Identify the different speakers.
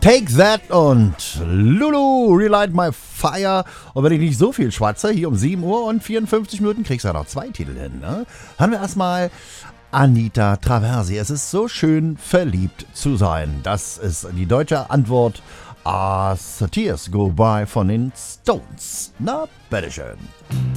Speaker 1: Take That und Lulu, Relight My Fire. Und wenn ich nicht so viel schwatze, hier um 7 Uhr und 54 Minuten kriegst du ja noch 2 Titel hin. Ne? Hören wir erstmal Anita Traversi. Es ist so schön, verliebt zu sein. Das ist die deutsche Antwort. As Tears Go By von den Stones. Na, bitteschön.